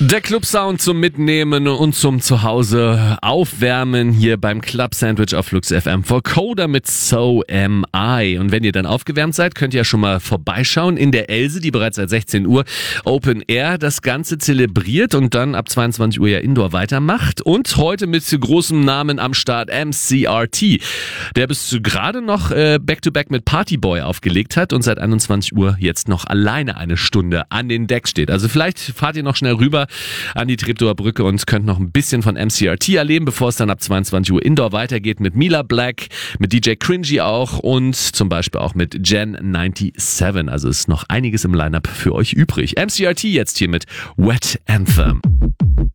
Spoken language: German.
Der Club-Sound zum Mitnehmen und zum Zuhause aufwärmen hier beim Club Sandwich auf Flux FM. Vocoder mit So Am I. Und wenn ihr dann aufgewärmt seid, könnt ihr ja schon mal vorbeischauen in der Else, die bereits seit 16 Uhr Open Air das Ganze zelebriert und dann ab 22 Uhr ja Indoor weitermacht. Und heute mit großem Namen am Start MCRT, der bis gerade noch Back-to-Back mit Partyboy aufgelegt hat und seit 21 Uhr jetzt noch alleine eine Stunde an den Decks steht. Also vielleicht fahrt ihr noch schnell rüber an die Treptower Brücke und könnt noch ein bisschen von MCRT erleben, bevor es dann ab 22 Uhr Indoor weitergeht mit Mila Black, mit DJ Cringy auch und zum Beispiel auch mit Gen 97. Also ist noch einiges im Lineup für euch übrig. MCRT jetzt hier mit Wet Anthem.